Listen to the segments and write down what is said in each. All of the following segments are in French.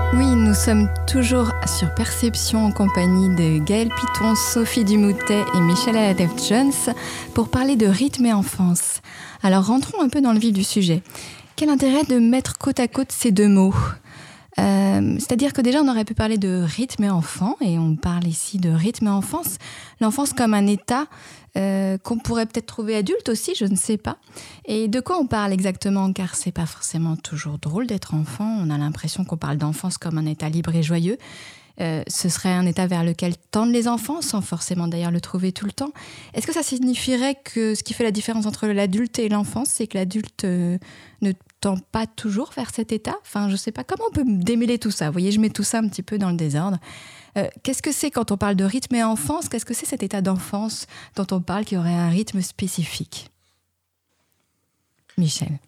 Oui, nous sommes toujours sur Perception en compagnie de Gaëlle Piton, Sophie Dumoutet et Michel Aladef-Jones pour parler de rythme et enfance. Alors rentrons un peu dans le vif du sujet. Quel intérêt de mettre côte à côte ces deux mots ? C'est-à-dire que déjà on aurait pu parler de rythme et enfant, et on parle ici de rythme et enfance. L'enfance comme un état qu'on pourrait peut-être trouver adulte aussi, je ne sais pas. Et de quoi on parle exactement ? Car c'est pas forcément toujours drôle d'être enfant. On a l'impression qu'on parle d'enfance comme un état libre et joyeux. Ce serait un état vers lequel tendent les enfants, sans forcément d'ailleurs le trouver tout le temps. Est-ce que ça signifierait que ce qui fait la différence entre l'adulte et l'enfance, c'est que l'adulte ne tend pas toujours vers cet état ? Enfin, je sais pas, comment on peut démêler tout ça ? Vous voyez, je mets tout ça un petit peu dans le désordre. Qu'est-ce que c'est quand on parle de rythme et enfance ? Qu'est-ce que c'est cet état d'enfance dont on parle qui aurait un rythme spécifique ? Michel.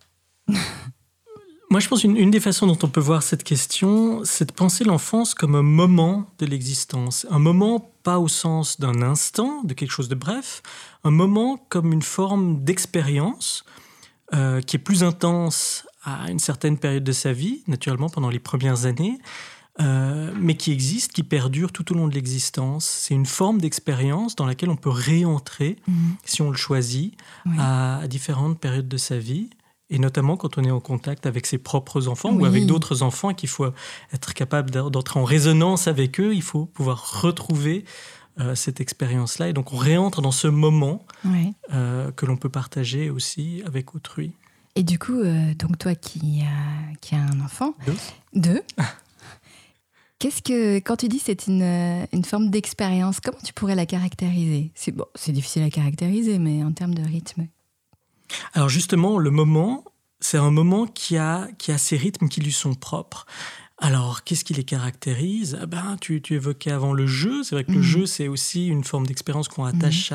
Moi, je pense qu'une des façons dont on peut voir cette question, c'est de penser l'enfance comme un moment de l'existence. Un moment pas au sens d'un instant, de quelque chose de bref, un moment comme une forme d'expérience qui est plus intense à une certaine période de sa vie, naturellement pendant les premières années, mais qui existe, qui perdure tout au long de l'existence. C'est une forme d'expérience dans laquelle on peut réentrer, si on le choisit, à différentes périodes de sa vie. Et notamment quand on est en contact avec ses propres enfants ou avec d'autres enfants, qu'il faut être capable d'entrer en résonance avec eux, il faut pouvoir retrouver cette expérience-là. Et donc on réentre dans ce moment que l'on peut partager aussi avec autrui. Et du coup, donc toi qui a un enfant, deux. Qu'est-ce que, quand tu dis c'est une forme d'expérience, comment tu pourrais la caractériser ? C'est difficile à caractériser, mais en termes de rythme. Alors justement, le moment, c'est un moment qui a ses rythmes qui lui sont propres. Alors, qu'est-ce qui les caractérise ? Tu évoquais avant le jeu. C'est vrai que le jeu, c'est aussi une forme d'expérience qu'on attache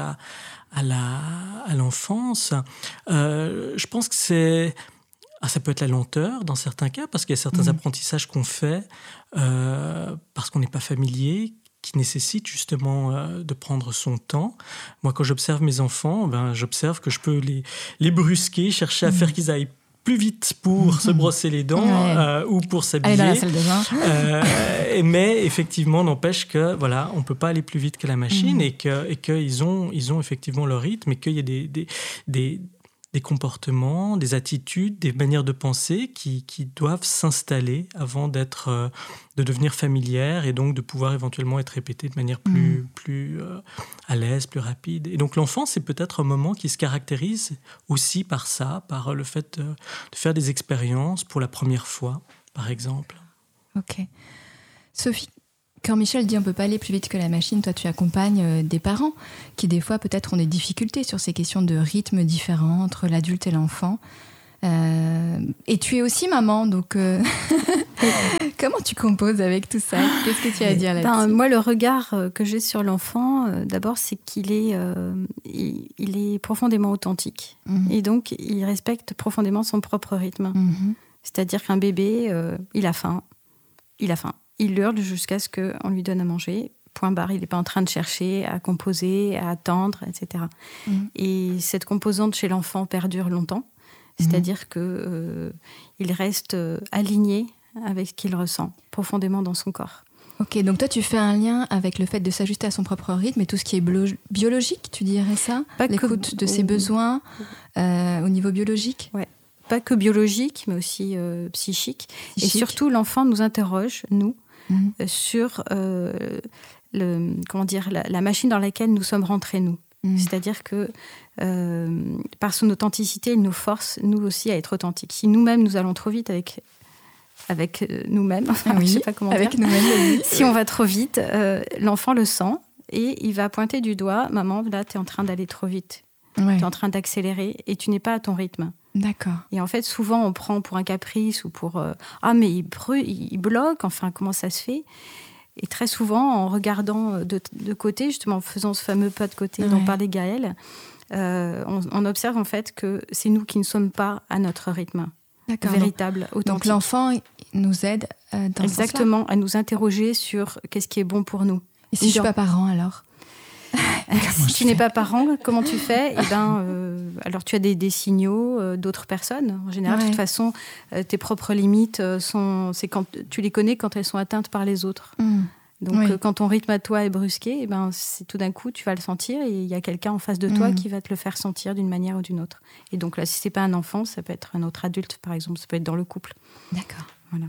à l'enfance. Je pense que ça peut être la lenteur dans certains cas, parce qu'il y a certains apprentissages qu'on fait parce qu'on n'est pas familier, qui nécessite justement de prendre son temps. Moi, quand j'observe mes enfants, j'observe que je peux les brusquer, chercher à faire qu'ils aillent plus vite pour se brosser les dents ou pour s'habiller. Aller dans la salle de bain. Mais effectivement, n'empêche que on peut pas aller plus vite que la machine et qu'ils ont effectivement leur rythme et qu'il y a des comportements, des attitudes, des manières de penser qui doivent s'installer avant de devenir familières et donc de pouvoir éventuellement être répétées de manière plus à l'aise, plus rapide. Et donc l'enfance, c'est peut-être un moment qui se caractérise aussi par ça, par le fait de faire des expériences pour la première fois, par exemple. Ok. Sophie, quand Michel dit on ne peut pas aller plus vite que la machine, toi tu accompagnes des parents qui des fois peut-être ont des difficultés sur ces questions de rythme différents entre l'adulte et l'enfant. Et tu es aussi maman, donc comment tu composes avec tout ça ? Qu'est-ce que tu as à dire là-dessus ? Moi, le regard que j'ai sur l'enfant, d'abord, c'est qu'il il est profondément authentique. Et donc, il respecte profondément son propre rythme. C'est-à-dire qu'un bébé, il a faim. Il hurle jusqu'à ce qu'on lui donne à manger. Point barre, il n'est pas en train de chercher à composer, à attendre, etc. Et cette composante chez l'enfant perdure longtemps. C'est-à-dire qu'il reste aligné avec ce qu'il ressent profondément dans son corps. Ok, donc toi tu fais un lien avec le fait de s'ajuster à son propre rythme et tout ce qui est biologique, tu dirais ça ? L'écoute de ses besoins au niveau biologique ? Ouais. Pas que biologique, mais aussi psychique. Et surtout, l'enfant nous interroge, nous, sur la machine dans laquelle nous sommes rentrés, nous. C'est-à-dire que par son authenticité, il nous force, nous aussi, à être authentiques. Si nous-mêmes, nous allons trop vite avec nous-mêmes, je ne sais pas comment avec dire. Nous-mêmes, si on va trop vite, l'enfant le sent et il va pointer du doigt « Maman, là, tu es en train d'aller trop vite. Tu es en train d'accélérer et tu n'es pas à ton rythme. » D'accord. Et en fait, souvent, on prend pour un caprice ou pour « Ah, mais il bloque, enfin, comment ça se fait ?» Et très souvent, en regardant de côté, justement en faisant ce fameux pas de côté dont parlait Gaëlle, on observe en fait que c'est nous qui ne sommes pas à notre rythme véritable, authentique. Donc l'enfant nous aide dans exactement à nous interroger sur qu'est-ce qui est bon pour nous. Et si je ne suis pas parent alors Si tu n'es pas parent, comment tu fais ? Alors tu as des signaux d'autres personnes. En général, de toute façon, tes propres limites, c'est quand tu les connais quand elles sont atteintes par les autres. Donc quand ton rythme à toi est brusqué, c'est tout d'un coup, tu vas le sentir et il y a quelqu'un en face de toi qui va te le faire sentir d'une manière ou d'une autre. Et donc là, si c'est pas un enfant, ça peut être un autre adulte, par exemple. Ça peut être dans le couple. D'accord. Voilà.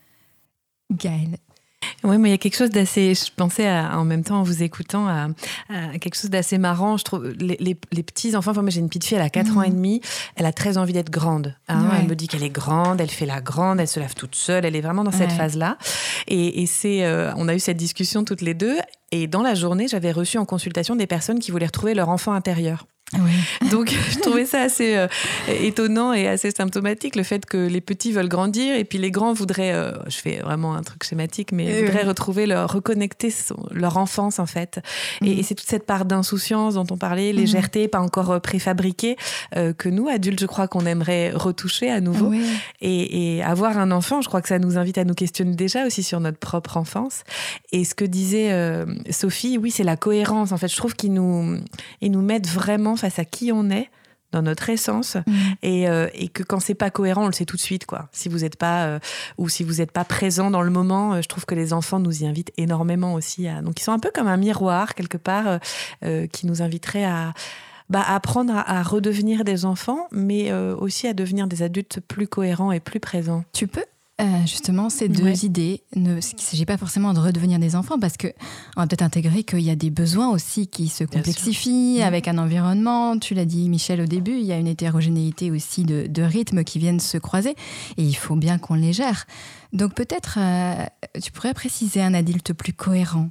Gaëlle. Oui, mais il y a quelque chose d'assez... Je pensais en même temps en vous écoutant à quelque chose d'assez marrant. Je trouve les petits-enfants... Enfin, moi, j'ai une petite fille, elle a 4 ans et demi. Elle a très envie d'être grande. Elle me dit qu'elle est grande, elle fait la grande, elle se lave toute seule. Elle est vraiment dans cette phase-là. Et on a eu cette discussion toutes les deux. Et dans la journée, j'avais reçu en consultation des personnes qui voulaient retrouver leur enfant intérieur. Oui. Donc, je trouvais ça assez étonnant et assez symptomatique, le fait que les petits veulent grandir et puis les grands voudraient, je fais vraiment un truc schématique, mais voudraient reconnecter leur enfance, en fait. Et c'est toute cette part d'insouciance dont on parlait, légèreté, pas encore préfabriquée, que nous, adultes, je crois qu'on aimerait retoucher à nouveau. Oui. Et avoir un enfant, je crois que ça nous invite à nous questionner déjà aussi sur notre propre enfance. Et ce que disait Sophie, oui, c'est la cohérence, en fait. Je trouve qu'ils nous mettent vraiment face à qui on est dans notre essence et que quand c'est pas cohérent, on le sait tout de suite, quoi. Si vous n'êtes pas ou si vous n'êtes pas présent dans le moment, je trouve que les enfants nous y invitent énormément aussi. Donc ils sont un peu comme un miroir quelque part qui nous inviterait à apprendre à redevenir des enfants, mais aussi à devenir des adultes plus cohérents et plus présents. Tu peux justement, ces deux idées, il ne s'agit pas forcément de redevenir des enfants, parce qu'on va peut-être intégrer qu'il y a des besoins aussi qui se complexifient avec un environnement. Tu l'as dit, Michel, au début, il y a une hétérogénéité aussi de rythmes qui viennent se croiser, et il faut bien qu'on les gère. Donc peut-être, tu pourrais préciser un adulte plus cohérent.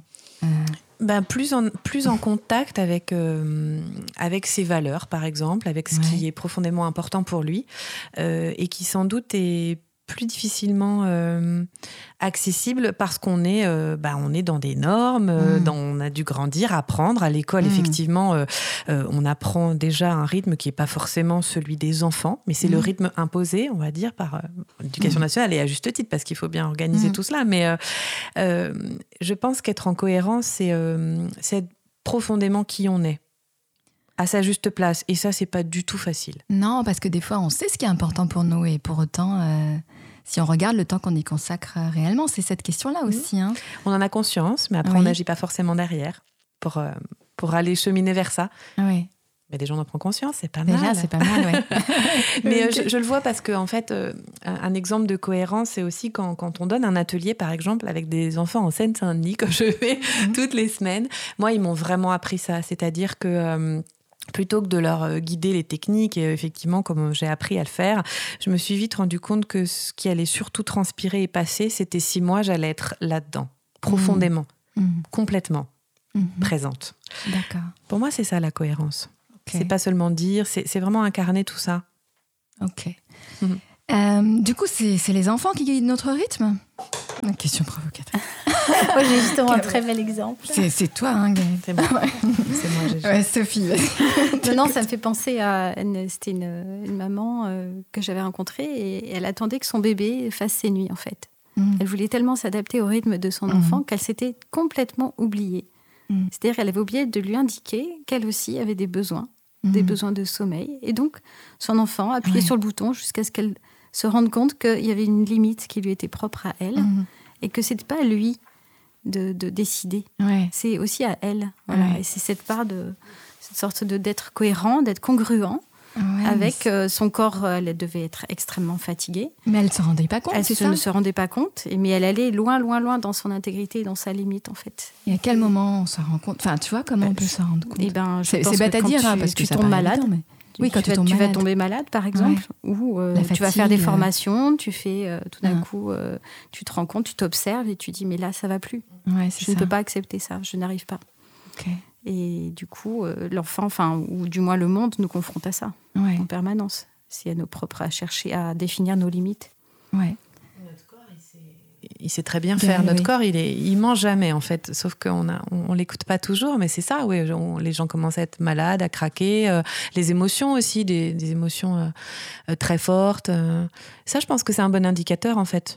Plus en contact avec ses valeurs, par exemple, avec ce qui est profondément important pour lui, et qui sans doute est plus difficilement accessible parce qu'on est, on est dans des normes, on a dû grandir, apprendre. À l'école, effectivement, on apprend déjà un rythme qui n'est pas forcément celui des enfants, mais c'est le rythme imposé, on va dire, par l'éducation nationale, et à juste titre, parce qu'il faut bien organiser tout cela. Mais je pense qu'être en cohérence, c'est être profondément qui on est, à sa juste place. Et ça, c'est pas du tout facile. Non, parce que des fois, on sait ce qui est important pour nous, et pour autant, si on regarde le temps qu'on y consacre réellement, c'est cette question-là aussi. Hein. On en a conscience, mais après, on n'agit pas forcément derrière pour aller cheminer vers ça. Oui. Mais déjà, on en prend conscience, c'est pas mal. Déjà, c'est pas mal, oui. Mais je le vois parce que, en fait, un exemple de cohérence, c'est aussi quand on donne un atelier, par exemple, avec des enfants en Seine-Saint-Denis, comme je fais toutes les semaines. Moi, ils m'ont vraiment appris ça. C'est-à-dire que plutôt que de leur guider les techniques, et effectivement, comme j'ai appris à le faire, je me suis vite rendu compte que ce qui allait surtout transpirer et passer, c'était si moi, j'allais être là-dedans, profondément, complètement présente. D'accord. Pour moi, c'est ça, la cohérence. Okay. C'est pas seulement dire, c'est vraiment incarner tout ça. Ok. Du coup, c'est les enfants qui guident notre rythme ? Une question provocatrice. Moi, j'ai justement un très bel exemple. C'est toi, hein, Gaëlle. C'est moi. C'est moi, j'ai ouais, Sophie. Non, ça me fait penser à... C'était une maman que j'avais rencontrée, et elle attendait que son bébé fasse ses nuits, en fait. Elle voulait tellement s'adapter au rythme de son enfant qu'elle s'était complètement oubliée. C'est-à-dire qu'elle avait oublié de lui indiquer qu'elle aussi avait des besoins de sommeil. Et donc, son enfant appuyait sur le bouton jusqu'à ce qu'elle se rende compte qu'il y avait une limite qui lui était propre à elle et que ce n'était pas à lui de décider. Ouais. C'est aussi à elle. Voilà. Ouais. Et c'est cette part cette sorte d'être cohérent, d'être congruent. Ouais, avec son corps, elle devait être extrêmement fatiguée. Mais elle ne se rendait pas compte, elle ne se rendait pas compte, mais elle allait loin, loin, loin dans son intégrité et dans sa limite, en fait. Et à quel moment on s'en rend compte ? Enfin, tu vois, comment on peut s'en rendre compte ? C'est bête à dire, parce que tu tombes malade. Évident, mais... Oui, quand tu vas tomber malade, par exemple, ou tu vas faire des formations, tu fais tout d'un coup, tu te rends compte, tu t'observes et tu dis, mais là, ça ne va plus. Ouais, je ne peux pas accepter ça, je n'arrive pas. Okay. Et du coup, l'enfant, ou du moins le monde, nous confronte à ça en permanence. C'est à nos propres à chercher à définir nos limites. Ouais. Notre corps, il sait très bien faire. Notre corps, il ment jamais, en fait. Sauf qu'on l'écoute pas toujours, mais c'est ça. Oui, les gens commencent à être malades, à craquer. Les émotions aussi, des émotions très fortes. Ça, je pense que c'est un bon indicateur, en fait.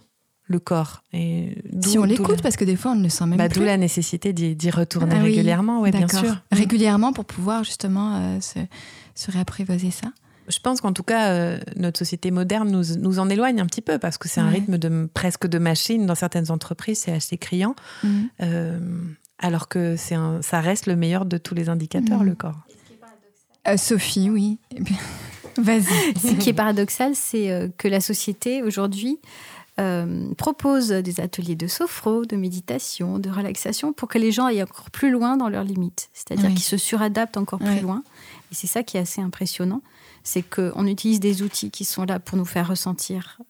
le corps. Et si on l'écoute, parce que des fois, on ne le sent même plus. D'où la nécessité d'y retourner régulièrement, bien sûr. Régulièrement pour pouvoir justement se réapprivoiser ça. Je pense qu'en tout cas, notre société moderne nous en éloigne un petit peu, parce que c'est un rythme presque de machine. Dans certaines entreprises, c'est assez criant. Alors que ça reste le meilleur de tous les indicateurs, le corps. Sophie, oui. Vas-y. Ce qui est paradoxal, c'est que la société, aujourd'hui, propose des ateliers de sophro, de méditation, de relaxation, pour que les gens aillent encore plus loin dans leurs limites. C'est-à-dire qu'ils se suradaptent encore plus loin. Et c'est ça qui est assez impressionnant. C'est qu'on utilise des outils qui sont là pour nous faire ressentir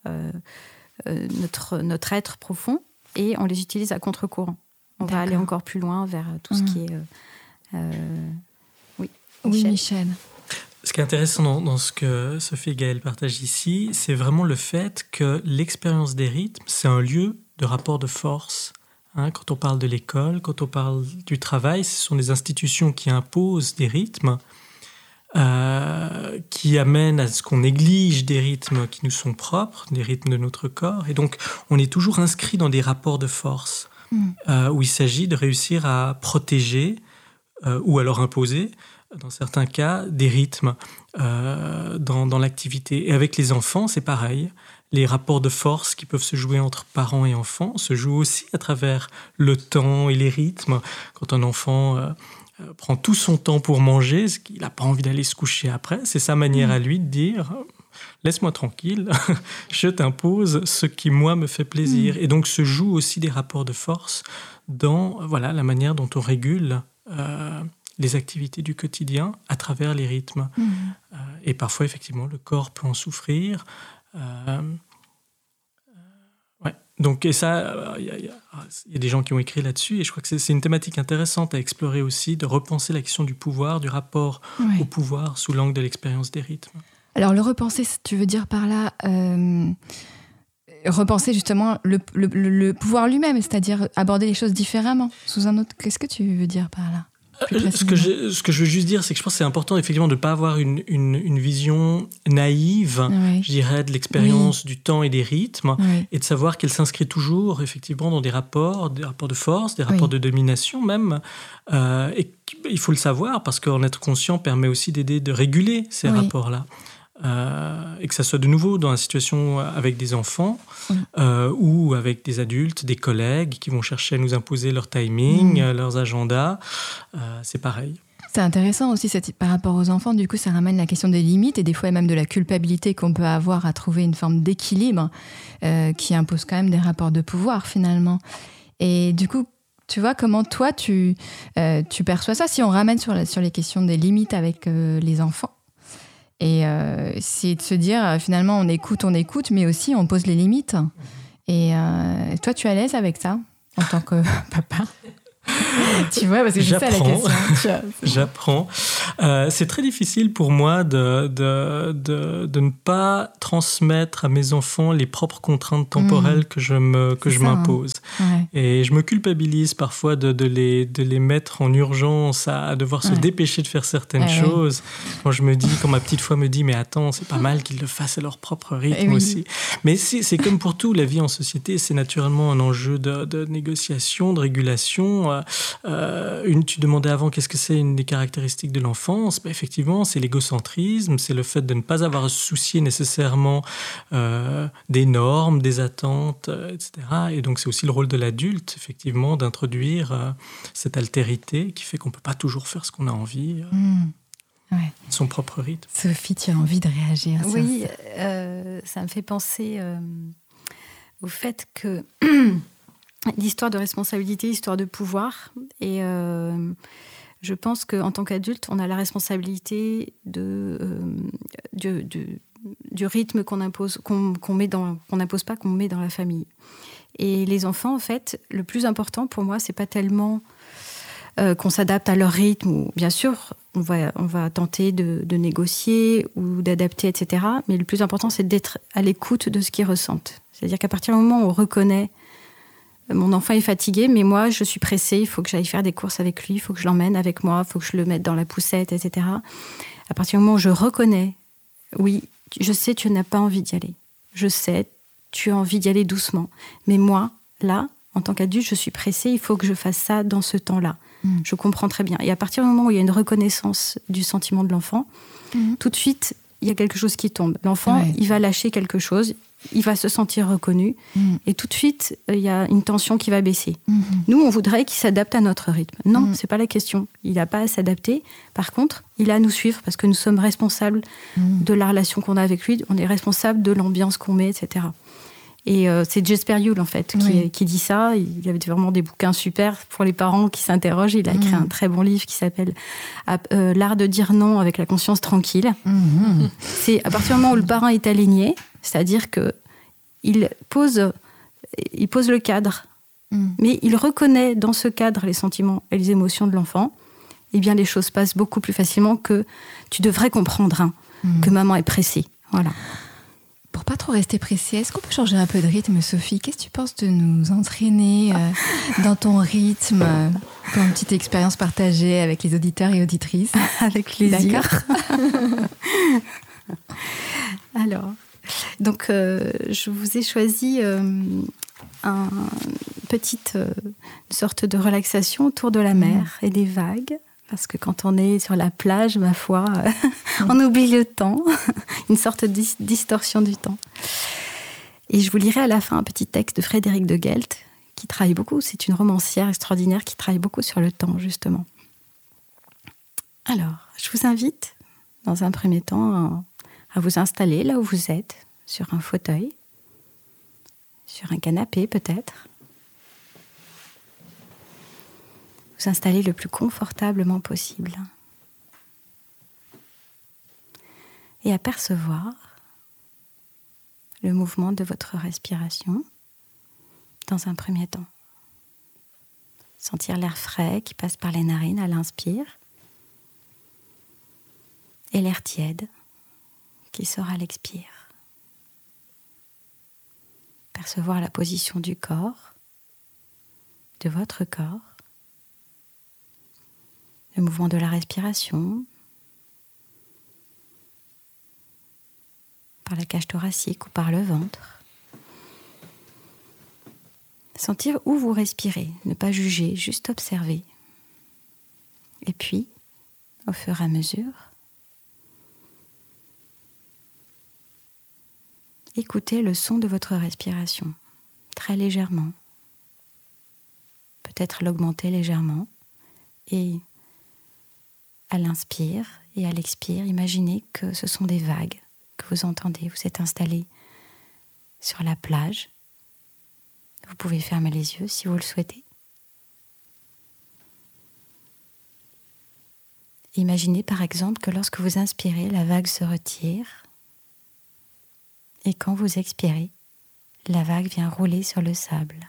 notre être profond, et on les utilise à contre-courant. On va aller encore plus loin vers tout ce qui est... Oui, Michel. Ce qui est intéressant dans ce que Sophie et Gaëlle partagent ici, c'est vraiment le fait que l'expérience des rythmes, c'est un lieu de rapport de force. Quand on parle de l'école, quand on parle du travail, ce sont des institutions qui imposent des rythmes, qui amènent à ce qu'on néglige des rythmes qui nous sont propres, des rythmes de notre corps. Et donc, on est toujours inscrit dans des rapports de force, où il s'agit de réussir à protéger ou alors imposer, dans certains cas, des rythmes dans l'activité. Et avec les enfants, c'est pareil. Les rapports de force qui peuvent se jouer entre parents et enfants se jouent aussi à travers le temps et les rythmes. Quand un enfant prend tout son temps pour manger, parce qu'il n'a pas envie d'aller se coucher après, c'est sa manière à lui de dire « laisse-moi tranquille, je t'impose ce qui, moi, me fait plaisir ». Et donc se jouent aussi des rapports de force dans la manière dont on régule les activités du quotidien à travers les rythmes. Et parfois, effectivement, le corps peut en souffrir. Donc, et ça, il y a des gens qui ont écrit là-dessus, et je crois que c'est une thématique intéressante à explorer aussi, de repenser la question du pouvoir, du rapport au pouvoir sous l'angle de l'expérience des rythmes. Alors, le repenser, tu veux dire par là... repenser justement le pouvoir lui-même, c'est-à-dire aborder les choses différemment, sous un autre... Qu'est-ce que tu veux dire par là ? Ce que je veux juste dire, c'est que je pense que c'est important effectivement de ne pas avoir une vision naïve, je dirais, de l'expérience du temps et des rythmes, et de savoir qu'elle s'inscrit toujours effectivement dans des rapports de force, des rapports de domination même, et il faut le savoir parce qu'en être conscient permet aussi d'aider de réguler ces rapports-là. Et que ça soit de nouveau dans la situation avec des enfants ou avec des adultes, des collègues qui vont chercher à nous imposer leur timing, leurs agendas, c'est pareil. C'est intéressant aussi par rapport aux enfants, du coup ça ramène la question des limites et des fois même de la culpabilité qu'on peut avoir à trouver une forme d'équilibre qui impose quand même des rapports de pouvoir finalement. Et du coup, tu vois comment toi tu perçois ça si on ramène sur les questions des limites avec les enfants. Et c'est de se dire, finalement, on écoute, mais aussi on pose les limites. Et toi, tu es à l'aise avec ça, en tant que papa ? Tu vois, parce que c'est ça la question. J'apprends. C'est très difficile pour moi de ne pas transmettre à mes enfants les propres contraintes temporelles que je m'impose. Et je me culpabilise parfois de les mettre en urgence à devoir se dépêcher de faire certaines choses. Quand ma petite foi me dit, mais attends, c'est pas mal qu'ils le fassent à leur propre rythme aussi. Mais c'est comme pour tout, la vie en société, c'est naturellement un enjeu de négociation, de régulation. Tu demandais avant qu'est-ce que c'est une des caractéristiques de l'enfance. Effectivement, c'est l'égocentrisme, c'est le fait de ne pas avoir à se soucier nécessairement des normes, des attentes, etc. Et donc c'est aussi le rôle de l'adulte, effectivement, d'introduire cette altérité qui fait qu'on ne peut pas toujours faire ce qu'on a envie, son propre rythme. Sophie, tu as envie de réagir sur ça? Ça me fait penser au fait que l'histoire de responsabilité, l'histoire de pouvoir. Et je pense qu'en tant qu'adulte, on a la responsabilité du rythme qu'on impose, qu'on n'impose pas, qu'on met dans la famille. Et les enfants, en fait, le plus important pour moi, c'est pas tellement qu'on s'adapte à leur rythme. Ou, bien sûr, on va tenter de négocier ou d'adapter, etc. Mais le plus important, c'est d'être à l'écoute de ce qu'ils ressentent. C'est-à-dire qu'à partir du moment où on reconnaît mon enfant est fatigué, mais moi, je suis pressée, il faut que j'aille faire des courses avec lui, il faut que je l'emmène avec moi, il faut que je le mette dans la poussette, etc. À partir du moment où je reconnais, oui, je sais, tu n'as pas envie d'y aller. Je sais, tu as envie d'y aller doucement. Mais moi, là, en tant qu'adulte, je suis pressée, il faut que je fasse ça dans ce temps-là. Je comprends très bien. Et à partir du moment où il y a une reconnaissance du sentiment de l'enfant, tout de suite, il y a quelque chose qui tombe. L'enfant, il va lâcher quelque chose, il va se sentir reconnu, et tout de suite, il y a une tension qui va baisser. Nous, on voudrait qu'il s'adapte à notre rythme. Non, c'est pas la question. Il n'a pas à s'adapter. Par contre, il a à nous suivre parce que nous sommes responsables de la relation qu'on a avec lui, on est responsable de l'ambiance qu'on met, etc. Et c'est Jesper Juhl, en fait, qui dit ça. Il y avait vraiment des bouquins super pour les parents qui s'interrogent. Il a écrit un très bon livre qui s'appelle « L'art de dire non avec la conscience tranquille ». C'est à partir du moment où le parent est aligné, c'est-à-dire qu'il pose le cadre, mais il reconnaît dans ce cadre les sentiments et les émotions de l'enfant, eh bien les choses passent beaucoup plus facilement que tu devrais comprendre que maman est pressée. Voilà. Pour pas trop rester pressé, est-ce qu'on peut changer un peu de rythme, Sophie ? Qu'est-ce que tu penses de nous entraîner dans ton rythme pour une petite expérience partagée avec les auditeurs et auditrices ? Avec plaisir. D'accord. Alors, donc je vous ai choisi une petite sorte de relaxation autour de la mer et des vagues. Parce que quand on est sur la plage, ma foi, on oublie le temps, une sorte de distorsion du temps. Et je vous lirai à la fin un petit texte de Frédéric de Gelt, qui travaille beaucoup, c'est une romancière extraordinaire qui travaille beaucoup sur le temps, justement. Alors, je vous invite, dans un premier temps, à vous installer là où vous êtes, sur un fauteuil, sur un canapé peut-être. Vous installer le plus confortablement possible. Et à percevoir le mouvement de votre respiration dans un premier temps. Sentir l'air frais qui passe par les narines à l'inspire et l'air tiède qui sort à l'expire. Percevoir la position du corps, de votre corps, le mouvement de la respiration par la cage thoracique ou par le ventre. Sentir où vous respirez, ne pas juger, juste observer. Et puis, au fur et à mesure, écoutez le son de votre respiration, très légèrement. Peut-être l'augmenter légèrement et à l'inspire et à l'expire, imaginez que ce sont des vagues que vous entendez. Vous êtes installé sur la plage. Vous pouvez fermer les yeux si vous le souhaitez. Imaginez par exemple que lorsque vous inspirez, la vague se retire et quand vous expirez, la vague vient rouler sur le sable.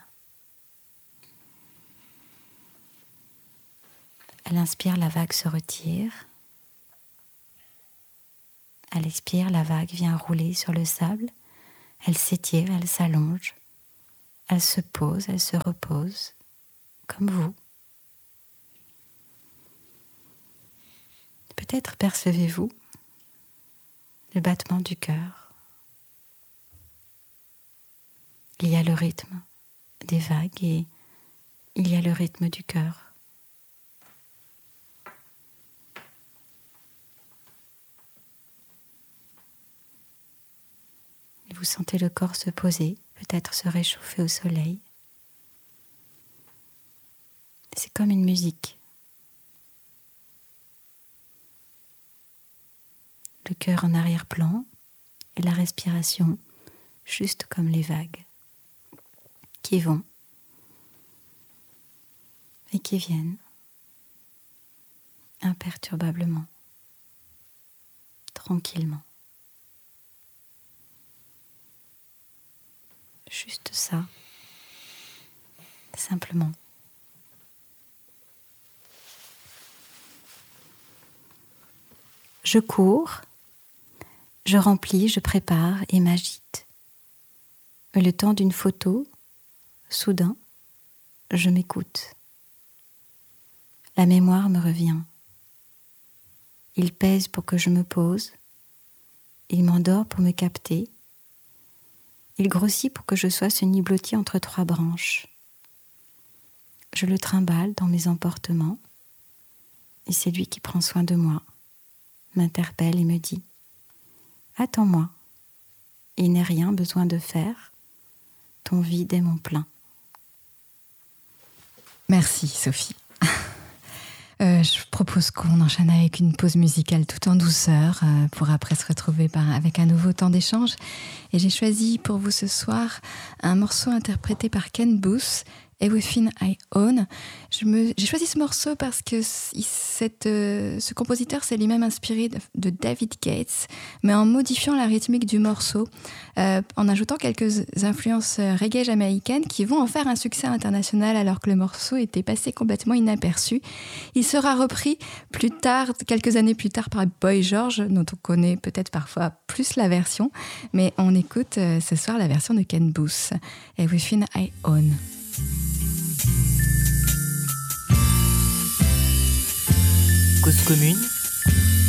À l'inspire, la vague se retire. À l'expire, la vague vient rouler sur le sable. Elle s'étire, elle s'allonge. Elle se pose, elle se repose, comme vous. Peut-être percevez-vous le battement du cœur. Il y a le rythme des vagues et il y a le rythme du cœur. Vous sentez le corps se poser, peut-être se réchauffer au soleil. C'est comme une musique. Le cœur en arrière-plan et la respiration juste comme les vagues qui vont et qui viennent imperturbablement, tranquillement. Juste ça, simplement. Je cours, je remplis, je prépare et m'agite. Mais le temps d'une photo, soudain, je m'écoute. La mémoire me revient. Il pèse pour que je me pose, il m'endort pour me capter. Il grossit pour que je sois ce nid blotti entre 3 branches. Je le trimballe dans mes emportements, et c'est lui qui prend soin de moi, m'interpelle et me dit « Attends-moi, il n'est rien besoin de faire, ton vide est mon plein. » Merci Sophie. Je propose qu'on enchaîne avec une pause musicale tout en douceur pour après se retrouver avec un nouveau temps d'échange. Et j'ai choisi pour vous ce soir un morceau interprété par Ken Boothe, Everything I Own. J'ai choisi ce morceau parce que ce compositeur s'est lui-même inspiré de David Gates, mais en modifiant la rythmique du morceau, en ajoutant quelques influences reggae jamaïcaines qui vont en faire un succès international alors que le morceau était passé complètement inaperçu. Il sera repris plus tard, quelques années plus tard, par Boy George, dont on connaît peut-être parfois plus la version, mais on écoute ce soir la version de Ken Boothe, Everything I Own. Cause commune